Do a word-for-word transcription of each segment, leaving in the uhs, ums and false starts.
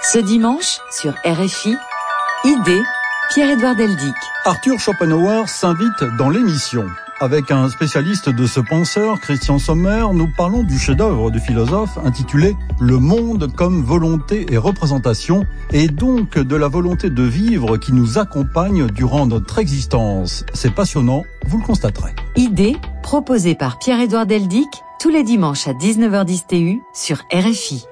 Ce dimanche, sur R F I, Idée, Pierre-Édouard Deldic. Arthur Schopenhauer s'invite dans l'émission. Avec un spécialiste de ce penseur, Christian Sommer, nous parlons du chef-d'œuvre du philosophe intitulé « Le monde comme volonté et représentation » et donc de la volonté de vivre qui nous accompagne durant notre existence. C'est passionnant, vous le constaterez. Idée, proposée par Pierre-Édouard Deldic, tous les dimanches à dix-neuf heures dix T U sur R F I.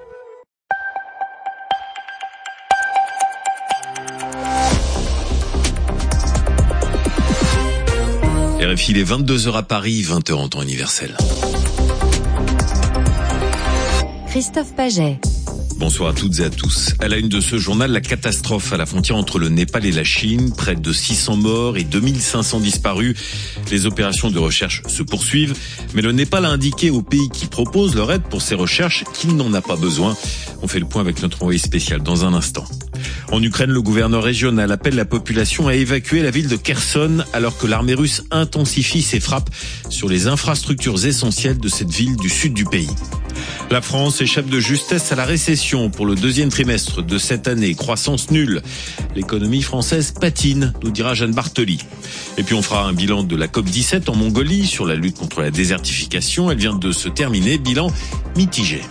R F I, il est vingt-deux heures à Paris, vingt heures en temps universel. Christophe Paget. Bonsoir à toutes et à tous. À la une de ce journal, la catastrophe à la frontière entre le Népal et la Chine. Près de six cents morts et deux mille cinq cents disparus. Les opérations de recherche se poursuivent. Mais le Népal a indiqué au pays qui propose leur aide pour ces recherches qu'il n'en a pas besoin. On fait le point avec notre envoyé spécial dans un instant. En Ukraine, le gouverneur régional appelle la population à évacuer la ville de Kherson alors que l'armée russe intensifie ses frappes sur les infrastructures essentielles de cette ville du sud du pays. La France échappe de justesse à la récession pour le deuxième trimestre de cette année. Croissance nulle. L'économie française patine, nous dira Jeanne Bartoli. Et puis on fera un bilan de la COP dix-sept en Mongolie sur la lutte contre la désertification. Elle vient de se terminer. Bilan mitigé.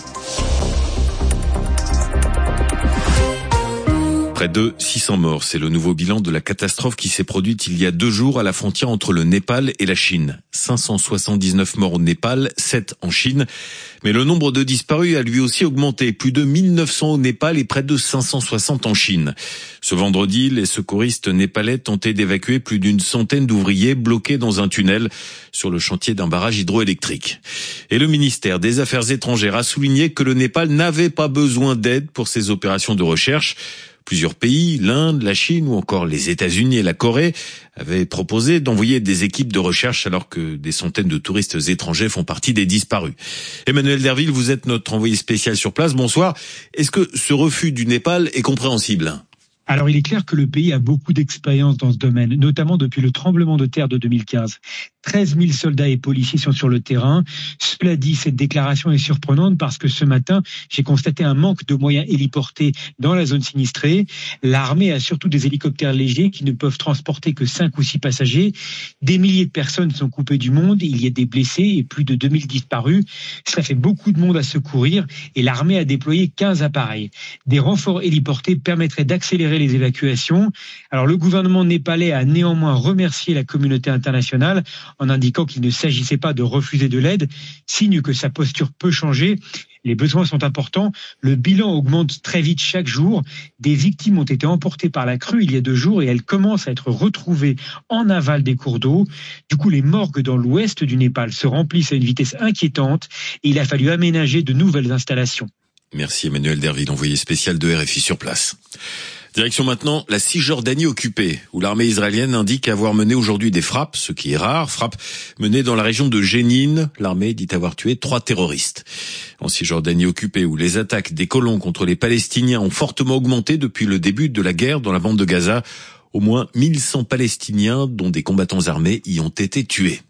Près de six cents morts, c'est le nouveau bilan de la catastrophe qui s'est produite il y a deux jours à la frontière entre le Népal et la Chine. cinq cent soixante-dix-neuf morts au Népal, sept en Chine. Mais le nombre de disparus a lui aussi augmenté. Plus de mille neuf cents au Népal et près de cinq cent soixante en Chine. Ce vendredi, les secouristes népalais tentaient d'évacuer plus d'une centaine d'ouvriers bloqués dans un tunnel sur le chantier d'un barrage hydroélectrique. Et le ministère des Affaires étrangères a souligné que le Népal n'avait pas besoin d'aide pour ses opérations de recherche. Plusieurs pays, l'Inde, la Chine ou encore les États-Unis et la Corée, avaient proposé d'envoyer des équipes de recherche alors que des centaines de touristes étrangers font partie des disparus. Emmanuel Derville, vous êtes notre envoyé spécial sur place. Bonsoir. Est-ce que ce refus du Népal est compréhensible ? Alors, il est clair que le pays a beaucoup d'expérience dans ce domaine, notamment depuis le tremblement de terre de deux mille quinze. treize mille soldats et policiers sont sur le terrain. Cela dit, cette déclaration est surprenante parce que ce matin, j'ai constaté un manque de moyens héliportés dans la zone sinistrée. L'armée a surtout des hélicoptères légers qui ne peuvent transporter que cinq ou six passagers. Des milliers de personnes sont coupées du monde. Il y a des blessés et plus de deux mille disparus. Cela fait beaucoup de monde à secourir et l'armée a déployé quinze appareils. Des renforts héliportés permettraient d'accélérer les évacuations. Alors, le gouvernement népalais a néanmoins remercié la communauté internationale en indiquant qu'il ne s'agissait pas de refuser de l'aide, signe que sa posture peut changer. Les besoins sont importants. Le bilan augmente très vite chaque jour. Des victimes ont été emportées par la crue il y a deux jours et elles commencent à être retrouvées en aval des cours d'eau. Du coup, les morgues dans l'ouest du Népal se remplissent à une vitesse inquiétante et il a fallu aménager de nouvelles installations. Merci Emmanuel Derville, envoyé spécial de R F I sur place. Direction maintenant la Cisjordanie occupée, où l'armée israélienne indique avoir mené aujourd'hui des frappes, ce qui est rare, frappes menées dans la région de Jénine. L'armée dit avoir tué trois terroristes. En Cisjordanie occupée, où les attaques des colons contre les Palestiniens ont fortement augmenté depuis le début de la guerre dans la bande de Gaza, au moins mille cent Palestiniens, dont des combattants armés, y ont été tués.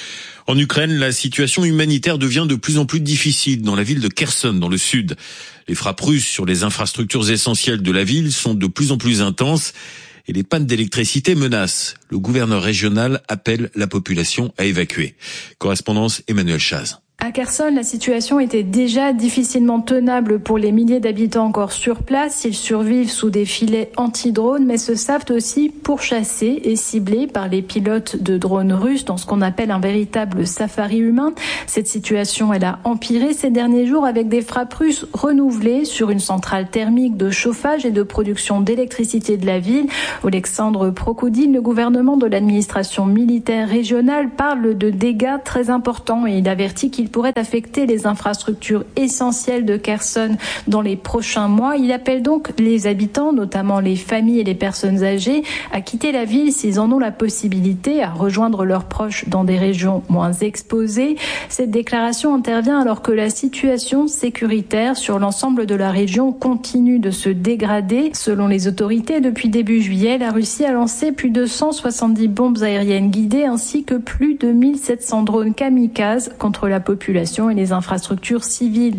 En Ukraine, la situation humanitaire devient de plus en plus difficile dans la ville de Kherson, dans le sud. Les frappes russes sur les infrastructures essentielles de la ville sont de plus en plus intenses et les pannes d'électricité menacent. Le gouverneur régional appelle la population à évacuer. Correspondance Emmanuel Chaz. À Kherson, la situation était déjà difficilement tenable pour les milliers d'habitants encore sur place. Ils survivent sous des filets anti-drones, mais se savent aussi pourchassés et ciblés par les pilotes de drones russes dans ce qu'on appelle un véritable safari humain. Cette situation, elle a empiré ces derniers jours avec des frappes russes renouvelées sur une centrale thermique de chauffage et de production d'électricité de la ville. Alexandre Prokoudine, le gouvernement de l'administration militaire régionale, parle de dégâts très importants et il avertit qu'il pourrait affecter les infrastructures essentielles de Kherson dans les prochains mois. Il appelle donc les habitants, notamment les familles et les personnes âgées, à quitter la ville s'ils en ont la possibilité, à rejoindre leurs proches dans des régions moins exposées. Cette déclaration intervient alors que la situation sécuritaire sur l'ensemble de la région continue de se dégrader. Selon les autorités, depuis début juillet, la Russie a lancé plus de cent soixante-dix bombes aériennes guidées ainsi que plus de mille sept cents drones kamikazes contre la population et les infrastructures civiles.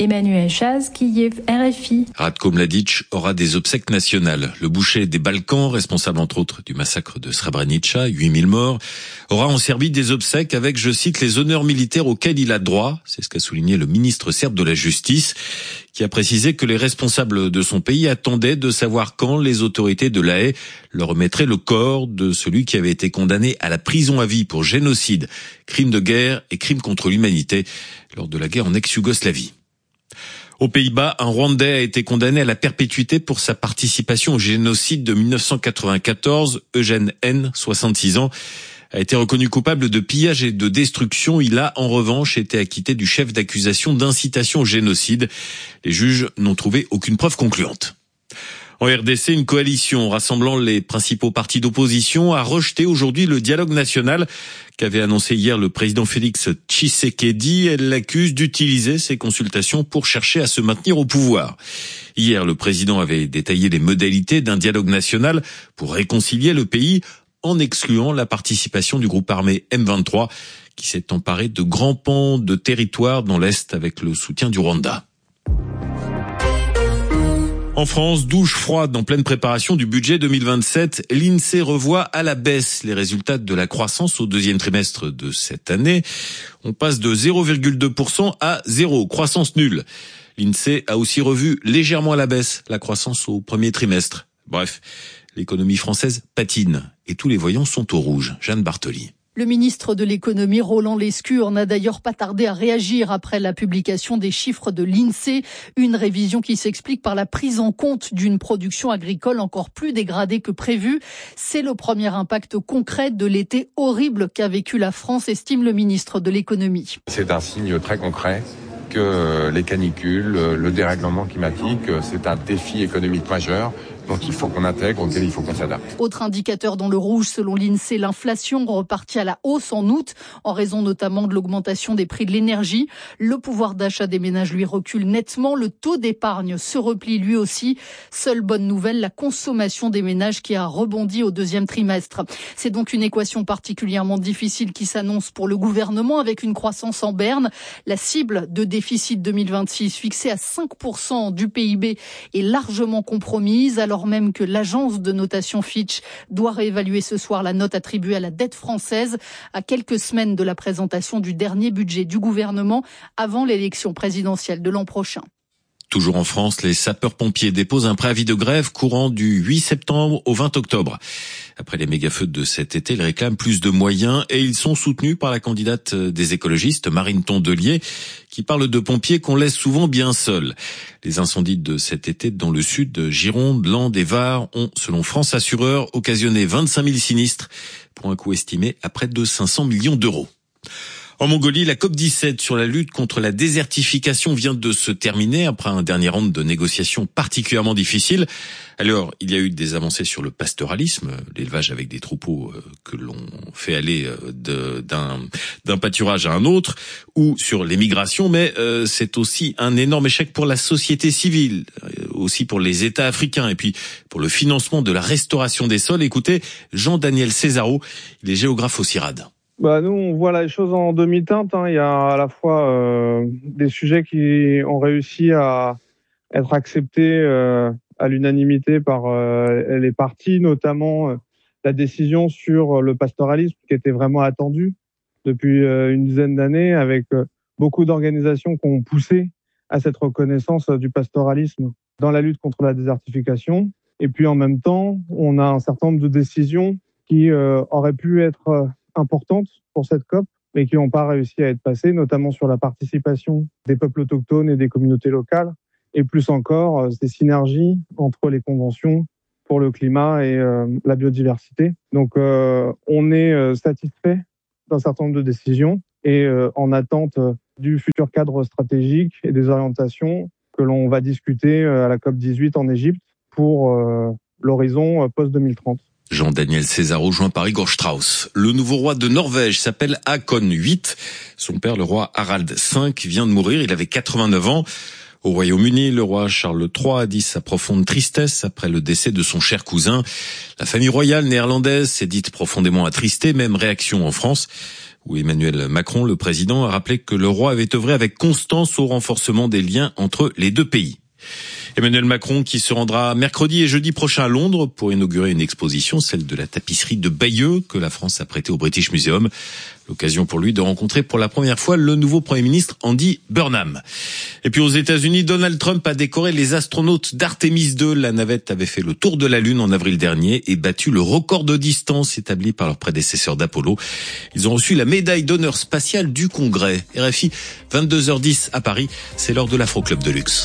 Emmanuel Chaz, Kiev, R F I. Ratko Mladic aura des obsèques nationales. Le boucher des Balkans, responsable entre autres du massacre de Srebrenica, huit mille morts, aura en Serbie des obsèques avec, je cite, les honneurs militaires auxquels il a droit. C'est ce qu'a souligné le ministre serbe de la Justice, qui a précisé que les responsables de son pays attendaient de savoir quand les autorités de La Haye leur remettraient le corps de celui qui avait été condamné à la prison à vie pour génocide, crime de guerre et crime contre l'humanité lors de la guerre en ex-Yougoslavie. Aux Pays-Bas, un Rwandais a été condamné à la perpétuité pour sa participation au génocide de mille neuf cent quatre-vingt-quatorze. Eugène N, soixante-six ans, a été reconnu coupable de pillage et de destruction. Il a, en revanche, été acquitté du chef d'accusation d'incitation au génocide. Les juges n'ont trouvé aucune preuve concluante. En R D C, une coalition rassemblant les principaux partis d'opposition a rejeté aujourd'hui le dialogue national qu'avait annoncé hier le président Félix Tshisekedi. Elle l'accuse d'utiliser ces consultations pour chercher à se maintenir au pouvoir. Hier, le président avait détaillé les modalités d'un dialogue national pour réconcilier le pays en excluant la participation du groupe armé M vingt-trois qui s'est emparé de grands pans de territoire dans l'Est avec le soutien du Rwanda. En France, douche froide en pleine préparation du budget deux mille vingt-sept. L'INSEE revoit à la baisse les résultats de la croissance au deuxième trimestre de cette année. On passe de zéro virgule deux pour cent à zéro, croissance nulle. L'INSEE a aussi revu légèrement à la baisse la croissance au premier trimestre. Bref, l'économie française patine et tous les voyants sont au rouge. Jeanne Bartoli. Le ministre de l'économie, Roland Lescure, n'a d'ailleurs pas tardé à réagir après la publication des chiffres de l'INSEE. Une révision qui s'explique par la prise en compte d'une production agricole encore plus dégradée que prévu. C'est le premier impact concret de l'été horrible qu'a vécu la France, estime le ministre de l'économie. C'est un signe très concret que les canicules, le dérèglement climatique, c'est un défi économique majeur. Donc il faut qu'on intègre, auquel il faut qu'on s'adapte. Autre indicateur dans le rouge, selon l'INSEE, l'inflation repartit à la hausse en août, en raison notamment de l'augmentation des prix de l'énergie. Le pouvoir d'achat des ménages, lui, recule nettement. Le taux d'épargne se replie lui aussi. Seule bonne nouvelle, la consommation des ménages qui a rebondi au deuxième trimestre. C'est donc une équation particulièrement difficile qui s'annonce pour le gouvernement, avec une croissance en berne. La cible de déficit deux mille vingt-six, fixée à cinq pour cent du P I B, est largement compromise, alors même que l'agence de notation Fitch doit réévaluer ce soir la note attribuée à la dette française à quelques semaines de la présentation du dernier budget du gouvernement avant l'élection présidentielle de l'an prochain. Toujours en France, les sapeurs-pompiers déposent un préavis de grève courant du huit septembre au vingt octobre. Après les méga-feux de cet été, ils réclament plus de moyens et ils sont soutenus par la candidate des écologistes, Marine Tondelier, qui parle de pompiers qu'on laisse souvent bien seuls. Les incendies de cet été dans le sud de Gironde, Landes et Var ont, selon France Assureur, occasionné vingt-cinq mille sinistres pour un coût estimé à près de cinq cents millions d'euros. En Mongolie, la COP dix-sept sur la lutte contre la désertification vient de se terminer après un dernier round de négociations particulièrement difficile. Alors, il y a eu des avancées sur le pastoralisme, l'élevage avec des troupeaux que l'on fait aller de, d'un, d'un pâturage à un autre, ou sur les migrations, mais euh, c'est aussi un énorme échec pour la société civile, aussi pour les États africains, et puis pour le financement de la restauration des sols. Écoutez, Jean-Daniel Césaro, il est géographe au CIRAD. Bah nous, on voit les choses en demi-teinte. Hein. Il y a à la fois euh, des sujets qui ont réussi à être acceptés euh, à l'unanimité par euh, les partis, notamment euh, la décision sur le pastoralisme qui était vraiment attendue depuis euh, une dizaine d'années, avec euh, beaucoup d'organisations qui ont poussé à cette reconnaissance euh, du pastoralisme dans la lutte contre la désertification. Et puis en même temps, on a un certain nombre de décisions qui euh, auraient pu être euh, importantes pour cette COP, mais qui n'ont pas réussi à être passées, notamment sur la participation des peuples autochtones et des communautés locales, et plus encore, ces synergies entre les conventions pour le climat et euh, la biodiversité. Donc, euh, on est euh, satisfait d'un certain nombre de décisions et euh, en attente du futur cadre stratégique et des orientations que l'on va discuter à la COP dix-huit en Égypte pour euh, l'horizon post deux mille trente. Jean-Daniel Césaro, joint par Igor Strauss. Le nouveau roi de Norvège s'appelle Haakon huit. Son père, le roi Harald cinq, vient de mourir. Il avait quatre-vingt-neuf ans. Au Royaume-Uni, le roi Charles trois a dit sa profonde tristesse après le décès de son cher cousin. La famille royale néerlandaise s'est dite profondément attristée, même réaction en France. où Emmanuel Macron, le président, a rappelé que le roi avait œuvré avec constance au renforcement des liens entre les deux pays. Emmanuel Macron qui se rendra mercredi et jeudi prochain à Londres pour inaugurer une exposition, celle de la tapisserie de Bayeux que la France a prêtée au British Museum. L'occasion pour lui de rencontrer pour la première fois le nouveau Premier ministre Andy Burnham. Et puis aux États-Unis, Donald Trump a décoré les astronautes d'Artemis deux. La navette avait fait le tour de la Lune en avril dernier et battu le record de distance établi par leur prédécesseur d'Apollo. Ils ont reçu la médaille d'honneur spatiale du Congrès. R F I, vingt-deux heures dix à Paris, c'est l'heure de l'Afro Club de luxe.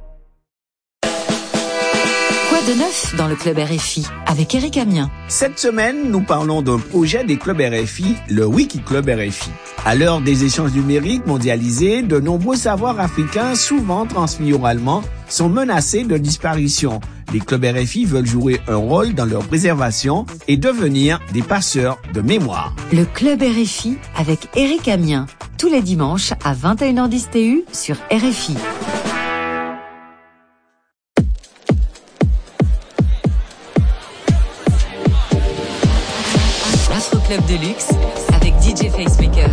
De neuf dans le club R F I avec Eric Amien. Cette semaine, nous parlons d'un projet des clubs R F I, le Wikiclub R F I. À l'heure des échanges numériques mondialisés, de nombreux savoirs africains, souvent transmis oralement, sont menacés de disparition. Les clubs R F I veulent jouer un rôle dans leur préservation et devenir des passeurs de mémoire. Le club R F I avec Eric Amien, tous les dimanches à vingt et une heures dix T U sur R F I. Club de luxe avec D J Facemaker.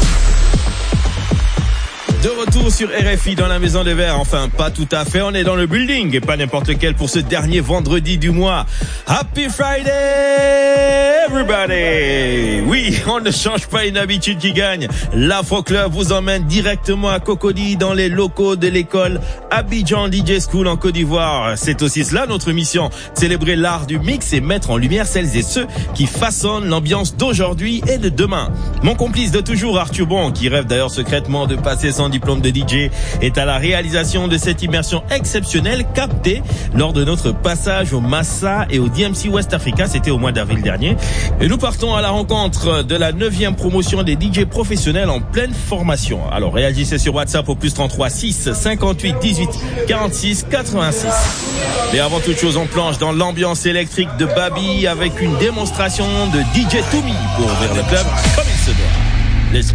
De retour sur R F I dans la Maison des Verts. Enfin, pas tout à fait. On est dans le building et pas n'importe lequel pour ce dernier vendredi du mois. Happy Friday, everybody! Oui, on ne change pas une habitude qui gagne. L'Afro Club vous emmène directement à Cocody dans les locaux de l'école Abidjan D J School en Côte d'Ivoire. C'est aussi cela notre mission. Célébrer l'art du mix et mettre en lumière celles et ceux qui façonnent l'ambiance d'aujourd'hui et de demain. Mon complice de toujours, Arthur Bon, qui rêve d'ailleurs secrètement de passer son diplôme de D J, est à la réalisation de cette immersion exceptionnelle captée lors de notre passage au Massa et au D M C West Africa, c'était au mois d'avril dernier. Et nous partons à la rencontre de la neuvième promotion des D J professionnels en pleine formation. Alors réagissez sur WhatsApp au plus trente-trois six cinquante-huit dix-huit quarante-six quatre-vingt-six. Et avant toute chose, on plonge dans l'ambiance électrique de Babi avec une démonstration de D J Toumi pour ouvrir le club.